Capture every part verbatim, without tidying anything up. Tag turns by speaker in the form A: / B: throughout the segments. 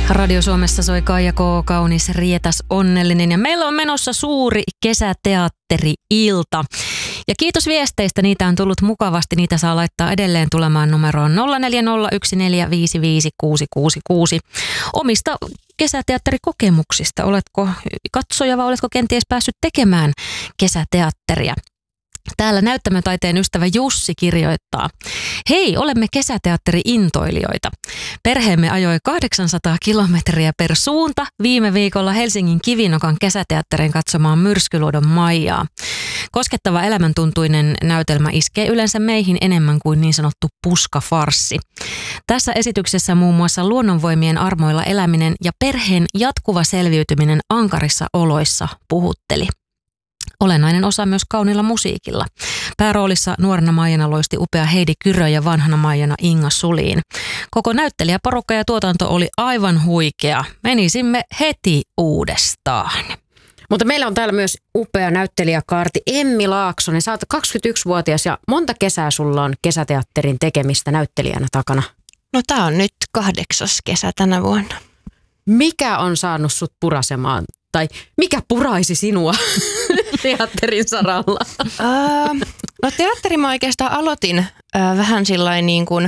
A: Radio Suomessa soi Kaija K. kaunis, rietas, onnellinen ja meillä on menossa suuri kesäteatteri-ilta. Ja kiitos viesteistä, niitä on tullut mukavasti, niitä saa laittaa edelleen tulemaan numeroon nolla neljä nolla yksi neljä viisi viisi kuusi kuusi kuusi. Omista kesäteatterikokemuksista, oletko katsoja vai oletko kenties päässyt tekemään kesäteatteria? Täällä näyttämötaiteen ystävä Jussi kirjoittaa: hei, olemme kesäteatteri-intoilijoita. Perheemme ajoi kahdeksansataa kilometriä per suunta viime viikolla Helsingin Kivinokan kesäteatterin katsomaan Myrskyluodon Maijaa. Koskettava elämäntuntuinen näytelmä iskee yleensä meihin enemmän kuin niin sanottu puskafarssi. Tässä esityksessä muun muassa luonnonvoimien armoilla eläminen ja perheen jatkuva selviytyminen ankarissa oloissa puhutteli. Olennainen osa myös kauniilla musiikilla. Pääroolissa nuorena Maijana loisti upea Heidi Kyrö ja vanhana Maijana Inga Sulin. Koko näyttelijäporukka ja tuotanto oli aivan huikea. Menisimme heti uudestaan.
B: Mutta meillä on täällä myös upea näyttelijäkaarti Emmi Laaksonen. Sä oot kaksikymmentäyksivuotias ja monta kesää sulla on kesäteatterin tekemistä näyttelijänä takana?
C: No tää on nyt kahdeksas kesä tänä vuonna.
B: Mikä on saanut sut purasemaan? Tai mikä puraisi sinua teatterin saralla?
C: Uh, no teatteri mä oikeastaan aloitin uh, vähän sillain niin kuin uh,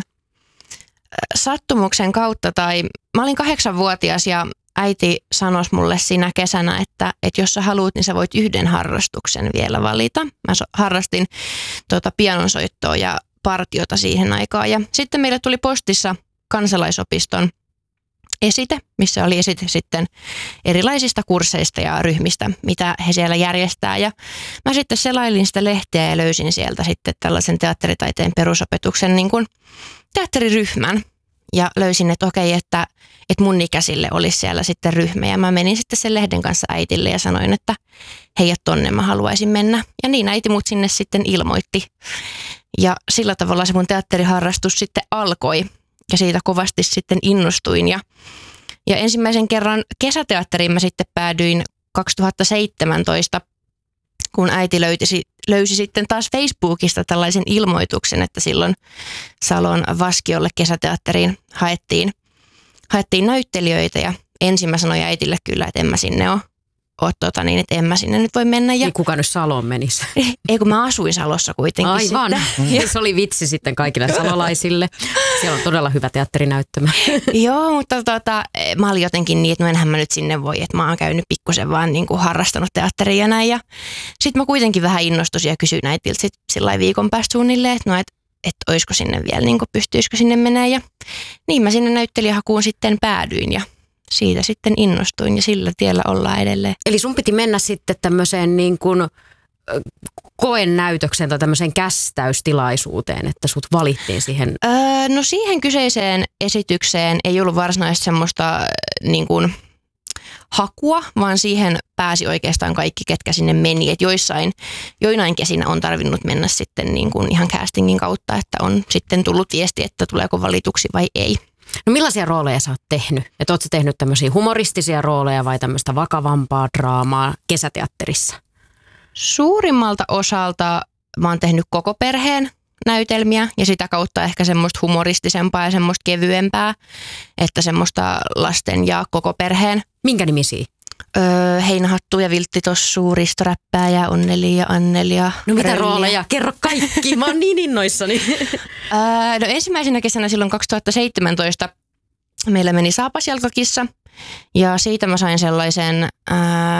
C: sattumuksen kautta. Tai mä olin kahdeksanvuotias ja äiti sanoi mulle siinä kesänä, että, että jos sä haluat, niin sä voit yhden harrastuksen vielä valita. Mä so, harrastin tuota, pianonsoittoa ja partiota siihen aikaan. Ja sitten meille tuli postissa kansalaisopiston esite, missä oli esite sitten erilaisista kursseista ja ryhmistä, mitä he siellä järjestää. Ja mä sitten selailin sitä lehteä ja löysin sieltä sitten tällaisen teatteritaiteen perusopetuksen niin kuin teatteriryhmän. Ja löysin, että okei, että, että mun ikäisille olisi siellä sitten ryhmä. Ja mä menin sitten sen lehden kanssa äitille ja sanoin, että hei, ja tonne mä haluaisin mennä. Ja niin äiti mut sinne sitten ilmoitti. Ja sillä tavalla se mun teatteriharrastus sitten alkoi. Ja siitä kovasti sitten innostuin. Ja, ja ensimmäisen kerran kesäteatteriin mä sitten päädyin kaksituhattaseitsemäntoista, kun äiti löysi, löysi sitten taas Facebookista tällaisen ilmoituksen, että silloin Salon Vaskiolle kesäteatteriin haettiin, haettiin näyttelijöitä. Ja ensin mä sanoin äitille kyllä, että en mä sinne ole. Oot tota niin, että en mä sinne nyt voi mennä. Ja...
B: Ei kuka nyt Saloon menisi?
C: Ei, kun mä asuin Salossa kuitenkin.
B: Aivan.
C: Sitten.
B: Se oli vitsi sitten kaikille salolaisille. Siellä on todella hyvä teatterinäyttämä.
C: Joo, mutta tota, mä olin jotenkin niin, että no enhän mä nyt sinne voi, että mä oon käynyt pikkusen vaan niin kuin harrastanut teatteria ja näin. Ja sitten mä kuitenkin vähän innostusin ja kysyin äitiltä sit sillä viikon päästä suunnilleen, että no, et, et olisiko sinne vielä, niin kuin pystyisikö sinne mennä. Ja niin mä sinne näyttelijähakuun sitten päädyin ja siitä sitten innostuin ja sillä tiellä ollaan edelleen.
B: Eli sun piti mennä sitten tämmöiseen niin kuin koenäytökseen tai tämmöiseen kästäystilaisuuteen, että sut valittiin siihen?
C: Öö, no siihen kyseiseen esitykseen ei ollut varsinaisesti semmoista niin kuin hakua, vaan siihen pääsi oikeastaan kaikki, ketkä sinne meni. Et joissain, joinain kesinä on tarvinnut mennä sitten niin kuin ihan castingin kautta, että on sitten tullut viesti, että tuleeko valituksi vai ei.
B: No millaisia rooleja sä oot tehnyt? Että oot sä tehnyt tämmöisiä humoristisia rooleja vai tämmöistä vakavampaa draamaa kesäteatterissa?
C: Suurimmalta osalta mä oon tehnyt koko perheen näytelmiä ja sitä kautta ehkä semmoista humoristisempaa ja semmoista kevyempää, että semmoista lasten ja koko perheen.
B: Minkä nimisiä?
C: Öö, Heinähattu ja Vilttitossu, Risto Räppääjä, Onneli ja Anneli ja
B: No mitä
C: Rölliä.
B: rooleja? Kerro kaikki, mä oon niin innoissani.
C: öö, no ensimmäisenä kesänä silloin kaksituhattaseitsemäntoista meillä meni Saapasjalkakissa ja siitä mä sain sellaisen, öö,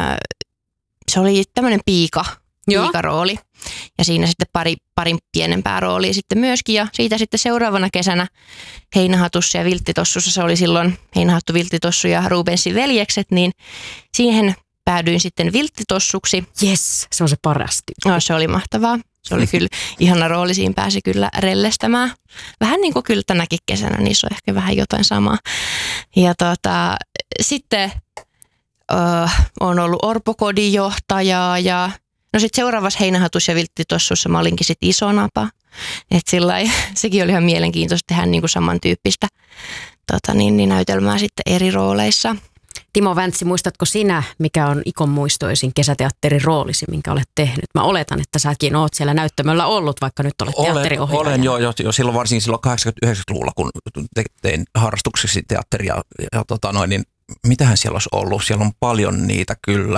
C: se oli tämmöinen piika, piikarooli. Ja siinä sitten pari, parin pienempää roolia sitten myöskin. Ja siitä sitten seuraavana kesänä Heinähatussa ja Vilttitossussa, se oli silloin Heinähattu, Vilttitossu ja Rubensin veljekset, niin siihen päädyin sitten Vilttitossuksi.
B: Yes, se on se parasti.
C: No, se oli mahtavaa. Se oli kyllä ihana rooli, siinä pääsi kyllä rellestämään. Vähän niin kuin kyllä tänäkin kesänä, niissä on ehkä vähän jotain samaa. Ja tota, sitten öö, on ollut orpokodin johtajaa ja no sitten seuraavassa Heinähatussa ja Vilttitossussa mä olinkin sitten iso napa. Että sillai, sekin oli ihan mielenkiintoista tehdä niinku samantyyppistä tota niin, niin näytelmää sitten eri rooleissa.
B: Timo Väntsi, muistatko sinä, mikä on Ikon muistoisin kesäteatterin roolisi, minkä olet tehnyt? Mä oletan, että säkin oot siellä näyttämöllä ollut, vaikka nyt olet
D: olen,
B: teatteriohjaaja.
D: Olen jo, jo, jo silloin, varsinkin silloin kahdeksankymmentä-yhdeksänkymmentäluvulla, kun te, tein harrastuksesi teatteria. Ja, ja tota noin, niin mitähän siellä olisi ollut? Siellä on paljon niitä kyllä.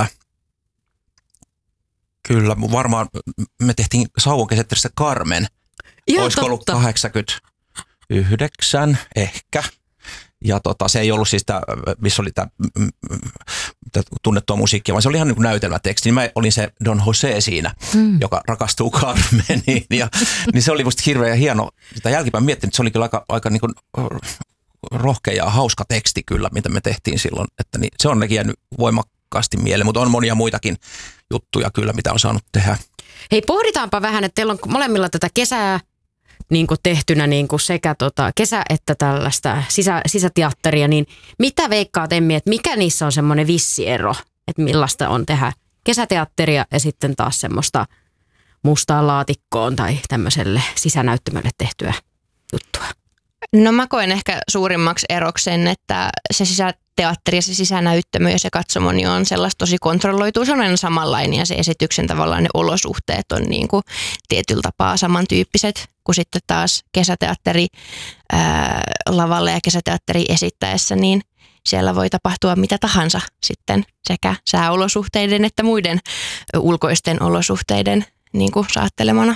D: Kyllä, varmaan me tehtiin Sauvon kesäteatterissa Carmen.
B: Joo,
D: olisiko ollut kahdeksankymmentäyhdeksän ehkä. Ja tota, se ei ollut siis tämä, missä oli tämä tunnettua musiikkia, vaan se oli ihan niin kuin näytelmäteksti. Niin mä olin se Don Jose siinä, hmm. joka rakastuu Carmeniin. Ja, niin se oli musta hirveän hieno. Sitä jälkipäin miettinyt, että se oli kyllä aika, aika niin kuin rohkea ja hauska teksti kyllä, mitä me tehtiin silloin. Että niin, se on nekin jäänyt voimakkaasti mieleen, mutta on monia muitakin juttuja kyllä, mitä on saanut tehdä.
B: Hei, pohditaanpa vähän, että teillä on molemmilla tätä kesää niin kuin tehtynä niin kuin sekä tota kesä- että tällaista sisä, sisäteatteria, niin mitä veikkaat, Emmi, että mikä niissä on semmoinen vissi ero, että millaista on tehdä kesäteatteria ja sitten taas semmoista mustaan laatikkoon tai tämmöiselle sisänäyttämölle tehtyä juttua?
C: No mä koen ehkä suurimmaksi eroksi sen, että se sisäteatteri ja se sisänäyttämö ja se katsomo niin on sellaista tosi kontrolloitua. Se on aina samanlainen ja se esityksen tavallaan ne olosuhteet on niin kuin tietyllä tapaa samantyyppiset kuin sitten taas kesäteatteri ää, lavalla ja kesäteatteri esittäessä, niin siellä voi tapahtua mitä tahansa sitten sekä sääolosuhteiden että muiden ulkoisten olosuhteiden niin kuin saattelemana.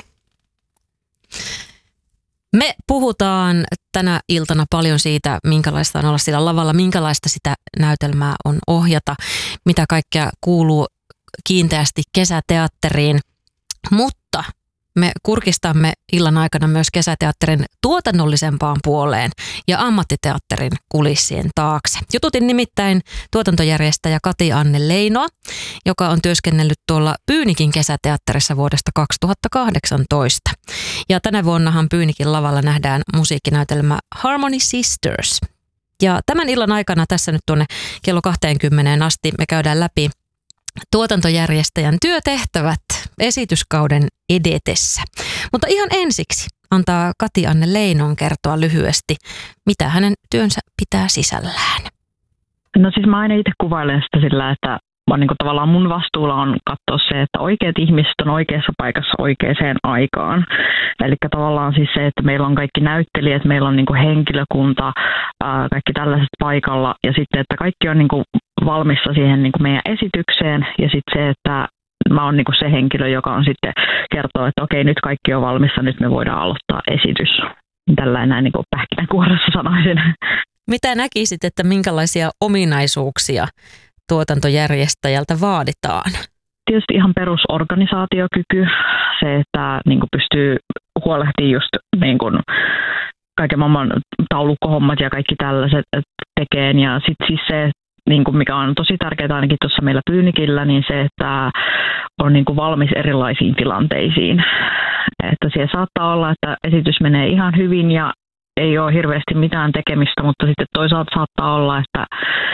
A: Me puhutaan tänä iltana paljon siitä, minkälaista on olla sillä lavalla, minkälaista sitä näytelmää on ohjata, mitä kaikkea kuuluu kiinteästi kesäteatteriin, mutta me kurkistamme illan aikana myös kesäteatterin tuotannollisempaan puoleen ja ammattiteatterin kulissien taakse. Jututin nimittäin tuotantojärjestäjä Kati-Anne Leinoa, joka on työskennellyt tuolla Pyynikin kesäteatterissa vuodesta kaksituhattakahdeksantoista. Ja tänä vuonnahan Pyynikin lavalla nähdään musiikkinäytelmä Harmony Sisters. Ja tämän illan aikana tässä nyt tuonne kello kaksikymmentä asti me käydään läpi tuotantojärjestäjän työtehtävät esityskauden edetessä. Mutta ihan ensiksi antaa Kati-Anne Leinon kertoa lyhyesti, mitä hänen työnsä pitää sisällään.
E: No siis mä aina itse kuvailen sitä sillä, että vaan niin kuin tavallaan mun vastuulla on katsoa se, että oikeat ihmiset on oikeassa paikassa oikeaan aikaan. Eli tavallaan siis se, että meillä on kaikki näyttelijät, meillä on niin kuin henkilökunta, ää, kaikki tällaiset paikalla ja sitten, että kaikki on niin kuin valmissa siihen niin kuin meidän esitykseen ja sitten se, että mä oon niin kuin se henkilö, joka on sitten kertoo, että okei, nyt kaikki on valmissa, nyt me voidaan aloittaa esitys. Tällainen näin niin kuin pähkinänkuoressa sanoisin.
A: Mitä näkisit, että minkälaisia ominaisuuksia tuotantojärjestäjältä vaaditaan?
E: Tietysti ihan perusorganisaatiokyky, se, että niin kuin pystyy huolehtimaan just niin kuin kaiken maailman taulukkohommat ja kaikki tällaiset tekeen. Ja sitten siis se, niin kuin mikä on tosi tärkeää ainakin tuossa meillä Pyynikillä, niin se, että on niin kuin valmis erilaisiin tilanteisiin. Että siellä saattaa olla, että esitys menee ihan hyvin ja ei ole hirveästi mitään tekemistä, mutta sitten toisaalta saattaa olla, että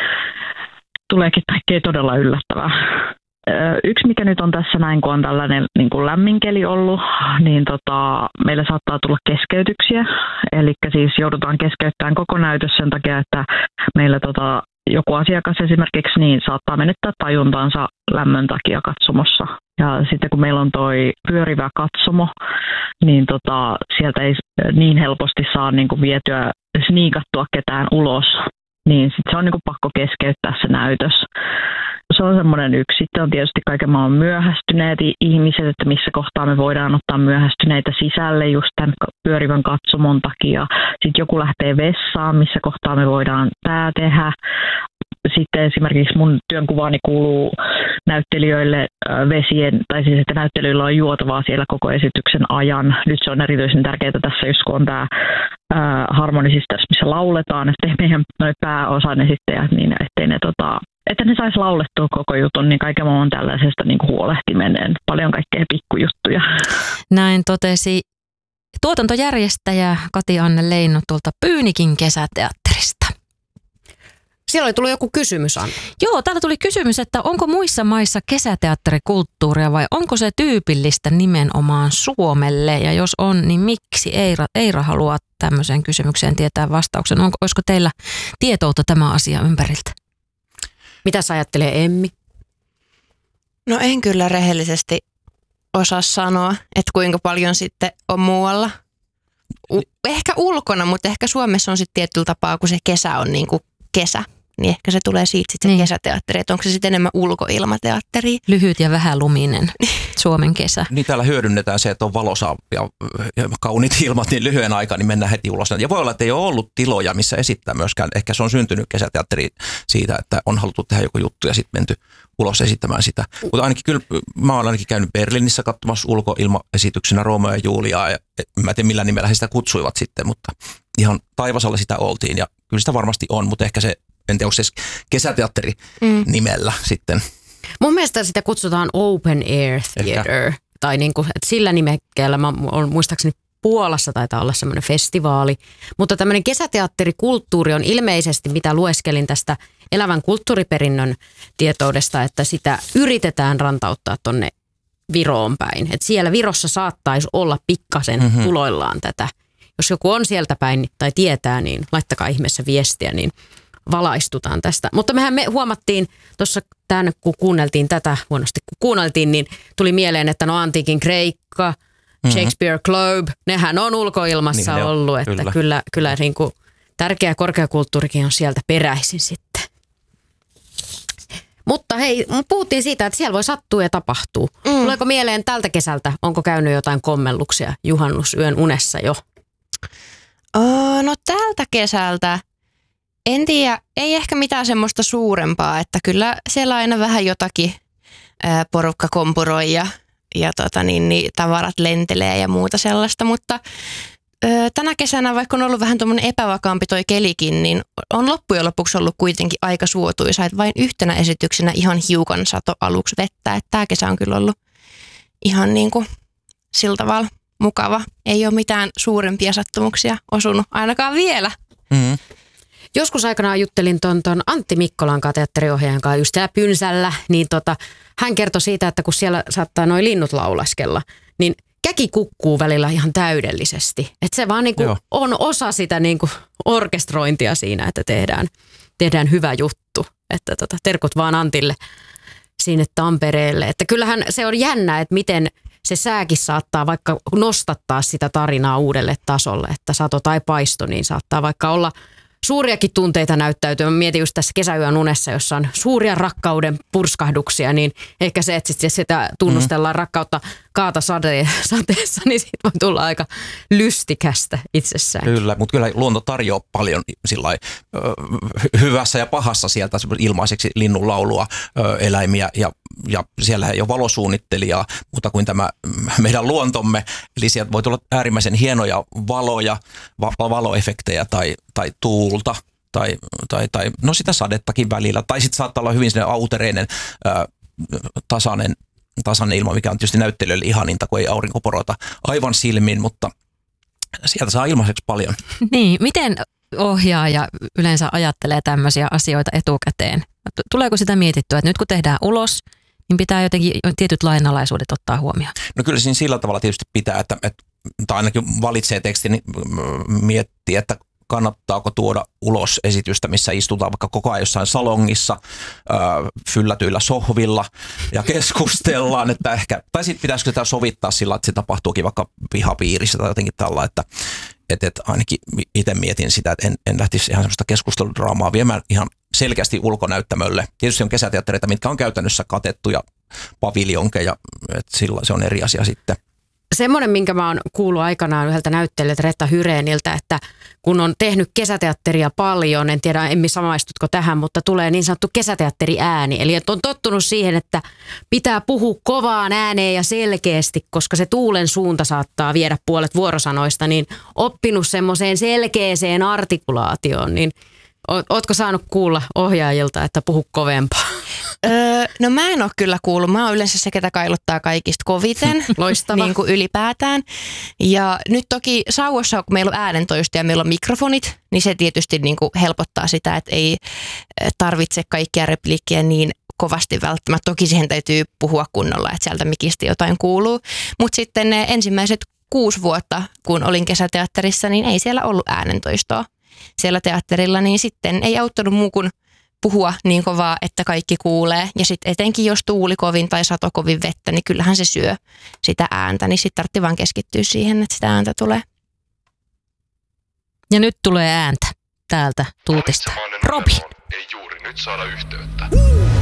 E: tuleekin kaikkea todella yllättävää. Yksi, mikä nyt on tässä näin, kun on tällainen niin kuin lämmin keli ollut, niin tota, meillä saattaa tulla keskeytyksiä. Eli siis joudutaan keskeyttämään koko näytös sen takia, että meillä tota, joku asiakas esimerkiksi niin saattaa menettää tajuntansa lämmön takia katsomossa. Ja sitten kun meillä on toi pyörivä katsomo, niin tota, sieltä ei niin helposti saa niin kuin vietyä, sniikattua ketään ulos. Niin sitten se on niinku pakko keskeyttää se näytös. Se on semmoinen yksi. Sitten on tietysti kaiken maailman myöhästyneet ihmiset, että missä kohtaa me voidaan ottaa myöhästyneitä sisälle just tämän pyörivän katsomon takia. Sitten joku lähtee vessaan, missä kohtaa me voidaan tämä tehdä. Sitten esimerkiksi mun työnkuvaani kuuluu näyttelijöille vesien, tai siis että näyttelijöillä on juotavaa siellä koko esityksen ajan. Nyt se on erityisen tärkeää tässä, just kun on tämä Harmony Sisters, missä lauletaan, ettei meidän noi pääosan esittäjät, niin ettei ne tota, että ne sais laulettua koko jutun, niin kaiken on tällaisesta niin kuin huolehtiminen. Paljon kaikkea pikkujuttuja.
A: Näin totesi tuotantojärjestäjä Kati-Anne Leino tuolta Pyynikin kesäteatterista.
B: Siellä oli tullut joku kysymys, Anna.
A: Joo, täällä tuli kysymys, että onko muissa maissa kesäteatterikulttuuria vai onko se tyypillistä nimenomaan Suomelle? Ja jos on, niin miksi? Eira, Eira haluaa tämmöiseen kysymykseen tietää vastauksen. Onko, olisiko teillä tietoutta tämä asia ympäriltä?
B: Mitä sä ajattelee, Emmi?
C: No en kyllä rehellisesti osaa sanoa, että kuinka paljon sitten on muualla. U- ehkä ulkona, mutta ehkä Suomessa on sitten tietyllä tapaa, kun se kesä on niin kuin kesä, niin ehkä se tulee siitä sitten se niin. kesäteatteri, että onko se sitten enemmän ulkoilmateatteri.
A: Lyhyt ja vähäluminen Suomen kesä.
D: Niin täällä hyödynnetään se, että on valoisa ja, ja kauniit ilmat niin lyhyen aikaa, niin mennään heti ulos. Ja voi olla, että ei ole ollut tiloja, missä esittää myöskään. Ehkä se on syntynyt kesäteatteri siitä, että on haluttu tehdä joku juttu ja sitten menty ulos esittämään sitä. Mutta ainakin kyllä, mä olen ainakin käynyt Berliinissä katsomassa ulkoilmaesityksenä Romeo ja Juliaa. Ja mä en tiedä millä nimellä he sitä kutsuivat sitten, mutta ihan taivasalla sitä oltiin. Ja kyllä sitä varmasti on, mutta ehkä se, en tiedä onko se kesäteatteri mm. nimellä sitten.
B: Mun mielestä sitä kutsutaan Open Air Theater. Ehkä. Tai niin kuin, että sillä nimekkeellä, mä olen muistaakseni Puolassa taitaa olla semmoinen festivaali. Mutta tämmöinen kesäteatterikulttuuri on ilmeisesti, mitä lueskelin tästä elävän kulttuuriperinnön tietoudesta, että sitä yritetään rantauttaa tonne Viroon päin. Että siellä Virossa saattaisi olla pikkasen mm-hmm. tuloillaan tätä. Jos joku on sieltä päin tai tietää, niin laittakaa ihmeessä viestiä, niin valaistutaan tästä. Mutta mehän me huomattiin tuossa tämän, kun kuunneltiin tätä, huonosti kun kuunneltiin, niin tuli mieleen, että no antiikin Kreikka, Shakespeare Globe, nehän on ulkoilmassa niin, ollut, on, että kyllä, kyllä, kyllä niin kuin tärkeä korkeakulttuurikin on sieltä peräisin sitten. Mutta hei, puhuttiin siitä, että siellä voi sattua ja tapahtuu. Mm. Tuleeko mieleen tältä kesältä, onko käynyt jotain kommelluksia juhannusyön unessa jo?
C: Oh, no tältä kesältä, en tiedä, ei ehkä mitään semmoista suurempaa, että kyllä siellä aina vähän jotakin ää, porukka kompuroi ja ja tota, niin, niin, tavarat lentelee ja muuta sellaista, mutta ö, tänä kesänä, vaikka on ollut vähän tuommoinen epävakaampi toi kelikin, niin on loppujen lopuksi ollut kuitenkin aika suotuisa, että vain yhtenä esityksenä ihan hiukan sato aluksi vettä, että tämä kesä on kyllä ollut ihan niin kuin sillä tavalla mukava. Ei ole mitään suurempia sattumuksia osunut, ainakaan vielä.
D: Mm-hmm.
B: Joskus aikanaan juttelin ton, ton Antti Mikkolan kanssa, teatteriohjaajan kanssa just siellä Pynsällä, niin tota, hän kertoi siitä, että kun siellä saattaa noi linnut laulaskella, niin käki kukkuu välillä ihan täydellisesti. Että se vaan niinku on osa sitä niinku orkestrointia siinä, että tehdään, tehdään hyvä juttu. Että tota, terkut vaan Antille sinne Tampereelle. Että kyllähän se on jännä, että miten se sääkin saattaa vaikka nostattaa sitä tarinaa uudelle tasolle, että sato tai paisto, niin saattaa vaikka olla suuriakin tunteita näyttäytyy. Mä mietin just tässä kesäyön unessa, jossa on suuria rakkauden purskahduksia, niin ehkä se, että sit sitä tunnustellaan mm. rakkautta kaatasateessa, niin siitä voi tulla aika lystikästä itsessään.
D: Kyllä, mutta kyllä luonto tarjoaa paljon sillai, ö, hyvässä ja pahassa sieltä ilmaiseksi linnunlaulua, ö, eläimiä ja, ja siellä ei ole valosuunnittelijaa, mutta kuin tämä meidän luontomme. Eli sieltä voi tulla äärimmäisen hienoja valoja, va- valoefektejä tai, tai tuulta. Tai, tai, tai no sitä sadettakin välillä. Tai sitten saattaa olla hyvin sellainen autereinen, ö, tasainen, tasainen ilma, mikä on tietysti näyttelijöille ihaninta, kun ei aurinko porota aivan silmiin, mutta sieltä saa ilmaiseksi paljon.
A: Niin, miten ohjaaja yleensä ajattelee tämmöisiä asioita etukäteen? Tuleeko sitä mietittyä, että nyt kun tehdään ulos, niin pitää jotenkin tietyt lainalaisuudet ottaa huomioon?
D: No kyllä siinä sillä tavalla tietysti pitää, että, että tai ainakin valitsee tekstin, niin miettii, että kannattaako tuoda ulos esitystä, missä istutaan vaikka koko ajan jossain salongissa, äh, fyllätyillä sohvilla ja keskustellaan, että ehkä, tai sitten pitäisikö sitä sovittaa sillä, että se tapahtuukin vaikka pihapiirissä tai jotenkin tällä, että et, et ainakin itse mietin sitä, että en, en lähtisi ihan semmoista keskusteludraamaa viemään ihan selkeästi ulkonäyttämölle. Tietysti on kesäteattereita, mitkä on käytännössä katettuja paviljonkeja, että sillä se on eri asia sitten.
B: Semmoinen, minkä mä oon kuullut aikanaan yhdeltä näyttelijältä Retta Hyreeniltä, että kun on tehnyt kesäteatteria paljon, en tiedä Emmi samaistutko tähän, mutta tulee niin sanottu kesäteatteriääni. Eli että on tottunut siihen, että pitää puhua kovaan ääneen ja selkeästi, koska se tuulen suunta saattaa viedä puolet vuorosanoista, niin oppinut semmoiseen selkeäseen artikulaatioon, niin ootko saanut kuulla ohjaajilta, että puhu kovempaa?
C: Öö, no mä en ole kyllä kuullut. Mä oon yleensä se, ketä kailuttaa kaikista koviten.
B: Loistava.
C: Niin kuin ylipäätään. Ja nyt toki sauvossa, kun meillä on äänentoisto ja meillä on mikrofonit, niin se tietysti niin kuin helpottaa sitä, että ei tarvitse kaikkia repliikkiä niin kovasti välttämättä. Toki siihen täytyy puhua kunnolla, että sieltä mikistä jotain kuuluu. Mutta sitten ne ensimmäiset kuusi vuotta, kun olin kesäteatterissa, niin ei siellä ollut äänentoistoa siellä teatterilla, niin sitten ei auttanut muu kuin puhua niin kovaa, että kaikki kuulee. Ja sitten etenkin jos tuuli kovin tai sato kovin vettä, niin kyllähän se syö sitä ääntä. Niin sitten tarvitsee vaan keskittyä siihen, että sitä ääntä tulee.
A: Ja nyt tulee ääntä täältä tuutista. Robi.
F: Ei juuri nyt saada yhteyttä.